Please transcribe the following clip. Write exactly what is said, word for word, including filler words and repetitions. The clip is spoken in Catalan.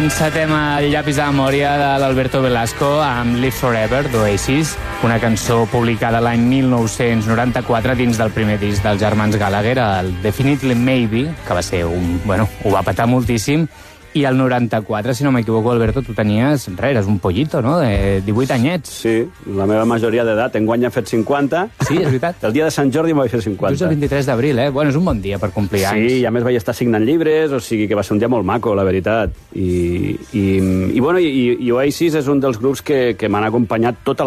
encetem el llapis de memòria de l'Alberto Velasco amb Live Forever, d'Oasis, una cançó publicada l'any mil nou-cents noranta-quatre dins del primer disc dels germans Gallagher, el Definitely Maybe, que va ser un... bueno, ho va petar moltíssim, i el noranta-quatre, si no m'equivoco, Alberto, tu tenies, res, eres un pollito, no?, de divuit anyets. Sí, la meva majoria d'edat. Enguany ha fet cinquanta. Sí, és veritat. El dia de Sant Jordi em vaig fer cinquanta. Tu és el vint-i-tres d'abril, eh? Bueno, és un bon dia per complir anys. Sí, i a més vaig estar signant llibres, o sigui que va ser un dia molt maco, la veritat. I, i, i, bueno, i, i Oasis és un dels grups que, que m'han acompanyat tota la